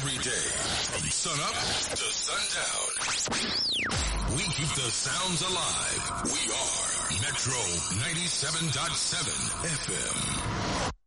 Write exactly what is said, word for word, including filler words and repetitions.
every day from sun up to sundown. We keep the sounds alive. We are Metro ninety-seven point seven F M.